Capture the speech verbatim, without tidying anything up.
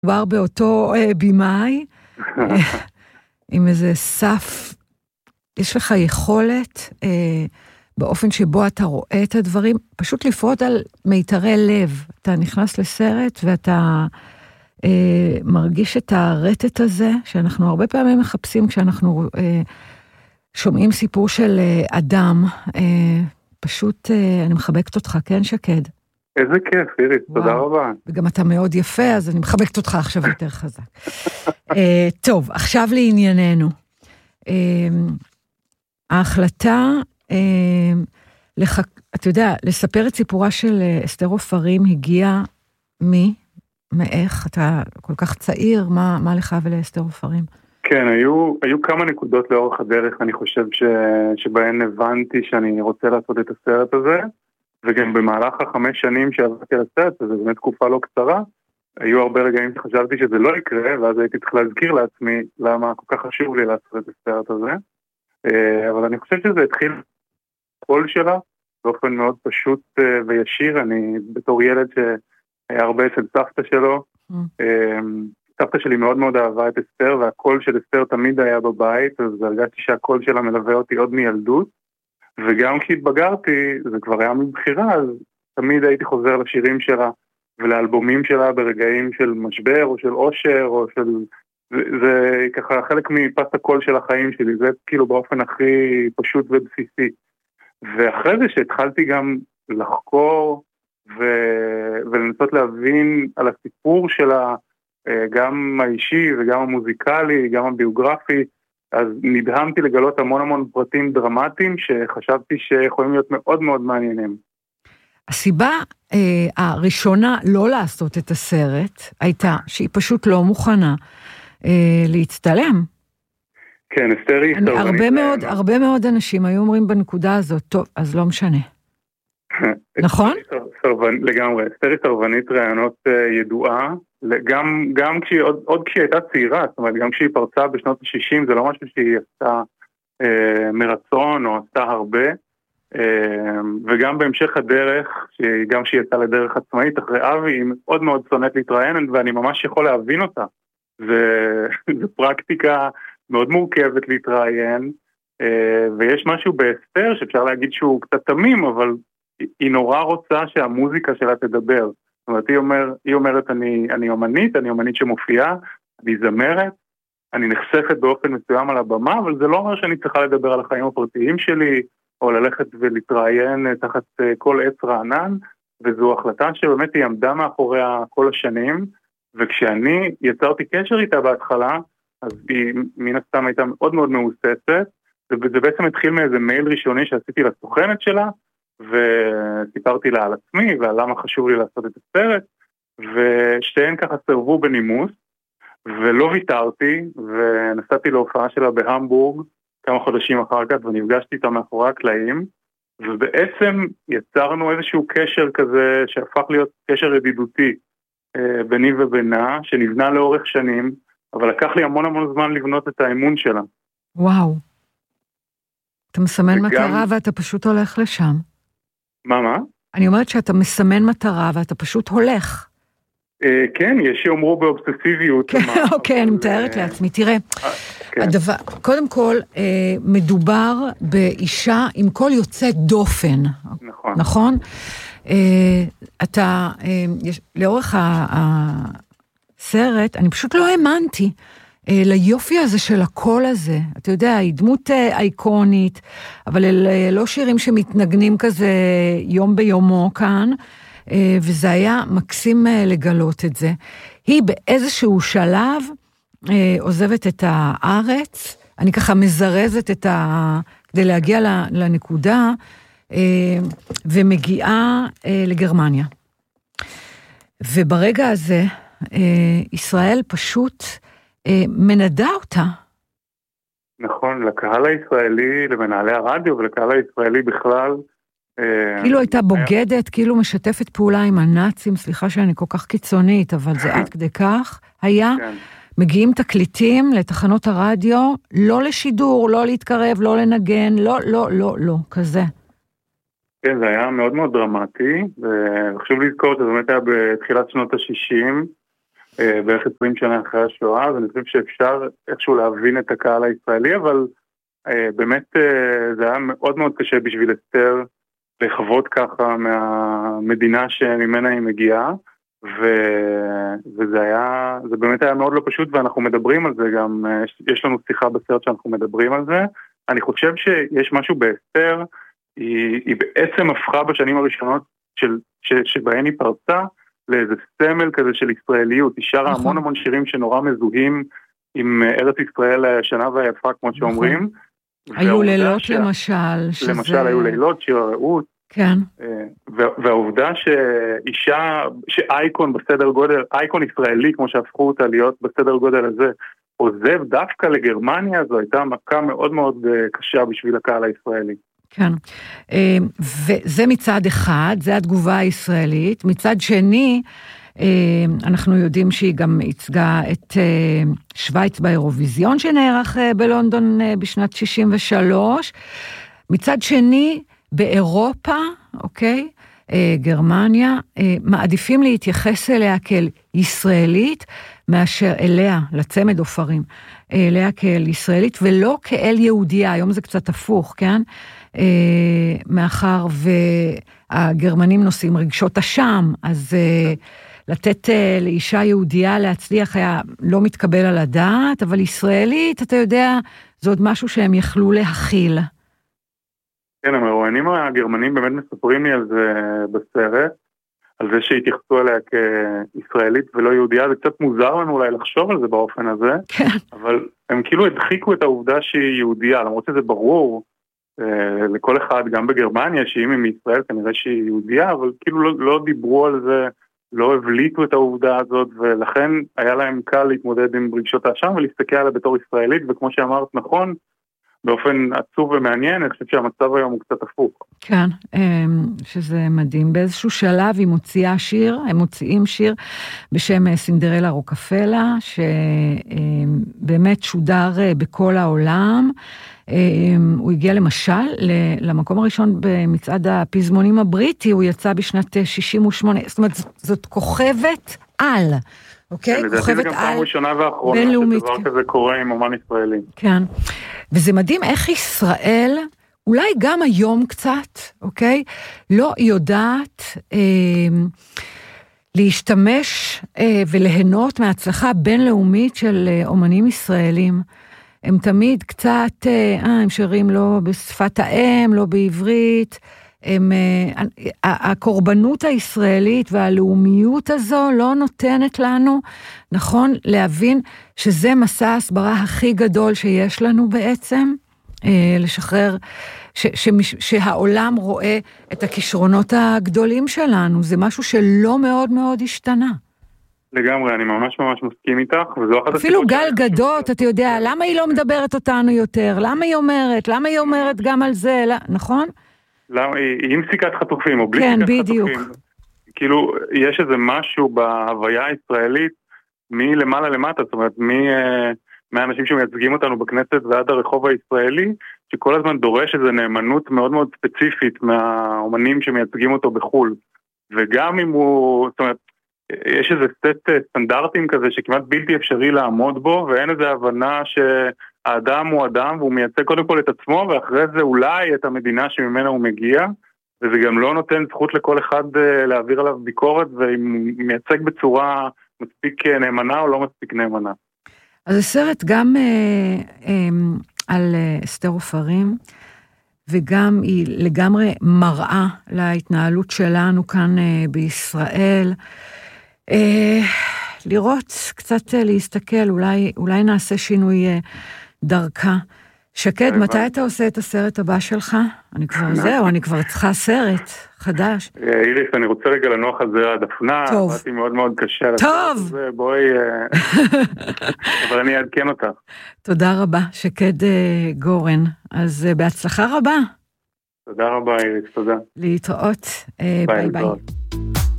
כבר באותו אה, בימאי, אה, עם איזה סף, יש לך יכולת, אה, באופן שבו אתה רואה את הדברים, פשוט לפרוט על מיתרי לב. אתה נכנס לסרט ואתה אה, מרגיש את הרטט הזה, שאנחנו הרבה פעמים מחפשים כשאנחנו אה, שומעים סיפור של אה, אדם. אה, פשוט, אה, אני מחבקת אותך, כן שקד? איזה כיף, אירית, תודה רבה. וגם אתה מאוד יפה, אז אני מחבקת אותך עכשיו יותר חזק. אה, טוב, עכשיו לענייננו. אה, ההחלטה, אה, לח... אתה יודע, לספר את סיפורה של אסתר עופרים הגיע מי? מאיך? אתה כל כך צעיר, מה, מה לך ולאסתר עופרים? כן, היו, היו כמה נקודות לאורך הדרך, אני חושב ש... שבהן הבנתי שאני רוצה לעשות את הסרט הזה, וגם במהלך החמש שנים שעברתי על הסרט הזה, באמת תקופה לא קצרה, היו הרבה רגעים שחשבתי שזה לא יקרה, ואז הייתי צריך להזכיר לעצמי למה כל כך חשוב לי לעשות את הסרט הזה. אבל אני חושב שזה התחיל קול שלה, באופן מאוד פשוט וישיר. אני בתור ילד שהיה הרבה אצל סבתא שלו, סבתא שלי מאוד מאוד אהבה את אסתר, והקול של אסתר תמיד היה בבית, אז הרגשתי שהקול שלה מלווה אותי עוד מילדות, וגם כשהתבגרתי, זה כבר היה מבחירה, אז תמיד הייתי חוזר לשירים שלה, ולאלבומים שלה ברגעים של משבר, או של אושר, או של... זה, זה ככה חלק מפס הקול של החיים שלי, זה כאילו באופן הכי פשוט ובסיסי. ואחרי זה שהתחלתי גם לחקור, ו... ולנסות להבין על הסיפור שלה, גם האישי וגם המוזיקלי, גם הביוגרפי, אז נדהמתי לגלות המון המון פרטים דרמטיים שחשבתי שיכולים להיות מאוד מאוד מעניינים. הסיבה אה, הראשונה לא לעשות את הסרט הייתה שהיא פשוט לא מוכנה אה, להצטלם. כן, אסתר היא סרבנית. הרבה מאוד, הרבה מאוד אנשים היו אומרים בנקודה הזאת, טוב, אז לא משנה. נכון? לגמרי, אסתר היא סרבנית רעיונות ידועה, גם, גם כשהיא, עוד, עוד כשהיא הייתה צעירה, זאת אומרת, גם כשהיא פרצה בשנות ה-שישים, זה לא משהו שהיא עשתה אה, מרצון או עשתה הרבה, אה, וגם בהמשך הדרך, גם כשהיא יצאה לדרך עצמאית, אחרי אבי, היא מאוד מאוד שונאת להתראיין, ואני ממש יכול להבין אותה. זו פרקטיקה מאוד מורכבת להתראיין, אה, ויש משהו באסתר שאפשר להגיד שהוא קצת תמים, אבל היא נורא רוצה שהמוזיקה שלה תדבר. זאת אומרת, היא, אומר, היא אומרת, אני, אני אומנית, אני אומנית שמופיעה, אני זמרת, אני נחשפת באופן מסוים על הבמה, אבל זה לא אומר שאני צריכה לדבר על החיים הפרטיים שלי, או ללכת ולהתראיין תחת כל עץ רענן, וזו החלטה שבאמת היא עמדה מאחוריה כל השנים, וכשאני יצרתי קשר איתה בהתחלה, אז היא מן הסתם הייתה מאוד מאוד מאוססת, וזה בעצם התחיל מאיזה מייל ראשוני שעשיתי לסוכנת שלה, וסיפרתי לה על עצמי ועל למה חשוב לי לעשות את הסרט, ושתיהן ככה סרבו בנימוס, ולא ויתרתי, ונסעתי להופעה שלה בהמבורג כמה חודשים אחר כך, ונפגשתי איתה מאחורי הקלעים, ובעצם יצרנו איזשהו קשר כזה שהפך להיות קשר ידידותי ביני ובינה, שנבנה לאורך שנים, אבל לקח לי המון המון זמן לבנות את האמון שלה. וואו. אתה מסמן וגם... מטרה ואתה פשוט הולך לשם. מה, מה? אני אומרת שאתה מסמן מטרה ואתה פשוט הולך. אה, כן, יש שאומרו באובססיביות. כן, אוקיי, אני מתארת לעצמי. תראה, הדבר, קודם כל, אה, מדובר באישה עם קול יוצא דופן. נכון. נכון? אה, אתה, אה, יש, לאורך הסרט, אני פשוט לא האמנתי ליופי הזה של הקול הזה. אתה יודע, היא דמות אייקונית, אבל אלה לא שירים שמתנגנים כזה יום ביומו כאן, וזה היה מקסים לגלות את זה. היא באיזשהו שלב עוזבת את הארץ, אני ככה מזרזת את ה... כדי להגיע לנקודה, ומגיעה לגרמניה. וברגע הזה, ישראל פשוט מנדה אותה. נכון, לקהל הישראלי, למנהלי הרדיו ולקהל הישראלי בכלל. כאילו הייתה בוגדת, כאילו משתפת פעולה עם הנאצים, סליחה שאני כל כך קיצונית, אבל זה עד כדי כך, היה, מגיעים תקליטים לתחנות הרדיו, לא לשידור, לא להתקרב, לא לנגן, לא, לא, לא, לא, כזה. כן, זה היה מאוד מאוד דרמטי, וחשוב לזכור שזה באמת היה בתחילת שנות ה-שישים, בערך עשרים שנה אחרי השואה, אז אני חושב שאפשר איכשהו להבין את הקהל הישראלי, אבל באמת זה היה מאוד מאוד קשה בשביל אסתר לחוות ככה מהמדינה שממנה היא מגיעה, ו... וזה היה, זה באמת היה מאוד לא פשוט, ואנחנו מדברים על זה גם, יש, יש לנו שיחה בסרט שאנחנו מדברים על זה. אני חושב שיש משהו באסתר, היא, היא בעצם הפכה בשנים הראשונות של, ש, שבהן היא פרצה, לאיזה סמל כזה של ישראליות. היא שרה המון המון שירים שנורא מזוהים עם ארץ ישראל הישנה והיפה, כמו שאומרים. היו לילות למשל. למשל היו לילות, שיר הרעות. כן. והעובדה שאישה, שאייקון בסדר גודל, אייקון ישראלי, כמו שהפכו אותה להיות בסדר גודל הזה, עוזב דווקא לגרמניה, זו הייתה מכה מאוד מאוד קשה בשביל הקהל הישראלי. כן, וזה מצד אחד, זה התגובה הישראלית. מצד שני, אנחנו יודעים שהיא גם ייצגה את שוויץ באירוויזיון שנערך בלונדון בשנת שישים ושלוש. מצד שני, באירופה, אוקיי, גרמניה, מעדיפים להתייחס אליה כאל ישראלית, מאשר אליה, לצמד אופרים, אליה כאל ישראלית, ולא כאל יהודיה. היום זה קצת הפוך, כן? מאחר והגרמנים נושאים רגשות אשם, אז לתת לאישה יהודיה להצליח היה לא מתקבל על הדעת, אבל ישראלית, אתה יודע, זה עוד משהו שהם יכלו להכיל. כן, המרואיינים הגרמנים באמת מספרים לי על זה בסרט, על זה שהתייחסו אליה כישראלית ולא יהודיה. זה קצת מוזר לנו אולי לחשוב על זה באופן הזה, כן. אבל הם כאילו הדחיקו את העובדה שהיא יהודיה, למרות שזה ברור אה, לכל אחד, גם בגרמניה, שאם היא מישראל כנראה שהיא יהודיה, אבל כאילו לא, לא דיברו על זה, לא הבליטו את העובדה הזאת, ולכן היה להם קל להתמודד עם רגשות האשם ולהסתכל עליה בתור ישראלית, וכמו שאמרת נכון, באופן עצוב ומעניין, אני חושב שהמצב היום הוא קצת הפוך. כן, שזה מדהים. באיזשהו שלב היא מוציאה שיר, הם מוציאים שיר בשם סינדרלה רוקפלה, שבאמת שודר בכל העולם. הוא הגיע למשל למקום הראשון במצעד הפזמונים הבריטי, הוא יצא בשנת שישים ושמונה, זאת אומרת, זאת כוכבת על. אוקיי? לדעתי זה גם פעם ראשונה ואחרונה שדבר כזה קורה עם אומן ישראלי. כן, וזה מדהים איך ישראל, אולי גם היום קצת, אוקיי? לא יודעת אה, להשתמש אה, וליהנות מההצלחה בינלאומית של אה, אומנים ישראלים. הם תמיד קצת, אה, הם שרים לא בשפת האם, לא בעברית, הם, הקורבנות הישראלית והלאומיות הזו לא נותנת לנו, נכון, להבין שזה מסע ההסברה הכי גדול שיש לנו בעצם, לשחרר, ש, ש, שהעולם רואה את הכישרונות הגדולים שלנו, זה משהו שלא מאוד מאוד השתנה. לגמרי, אני ממש ממש מסכים איתך, וזו אחת אפילו גל גדות, אתה יודע, למה היא לא מדברת אותנו יותר? למה היא אומרת? למה היא אומרת גם על זה? נכון? למה, היא עם סיכת חטופים או בלי כן, סיכת בדיוק. חטופים. כאילו, יש איזה משהו בהוויה הישראלית מלמעלה למטה, זאת אומרת, מי, מהאנשים שמייצגים אותנו בכנסת ועד הרחוב הישראלי, שכל הזמן דורש איזו נאמנות מאוד מאוד ספציפית מהאומנים שמייצגים אותו בחול. וגם אם הוא, זאת אומרת, יש איזה סט סטנדרטים כזה שכמעט בלתי אפשרי לעמוד בו, ואין איזו הבנה שהאדם הוא אדם, והוא מייצג קודם כל את עצמו, ואחרי זה אולי את המדינה שממנה הוא מגיע, וזה גם לא נותן זכות לכל אחד להעביר עליו ביקורת, ואם מייצג בצורה מספיק נאמנה או לא מספיק נאמנה. אז הסרט גם אה, אה, על אסתר עופרים, וגם היא לגמרי מראה להתנהלות שלנו כאן אה, בישראל, אה, לראות, קצת אה, להסתכל, אולי, אולי נעשה שינוי אה, דרכה. שקד, מתי אתה עושה את הסרט הבא שלך? אני כבר זהו, אני כבר צריכה סרט חדש. איריס, אני רוצה רגע לנוח על זה הדפנה. טוב. באתי מאוד מאוד קשה. טוב. בואי, אבל אני אעדכן אותך. תודה רבה, שקד גורן. אז בהצלחה רבה. תודה רבה, איריס, תודה. להתראות. ביי ביי.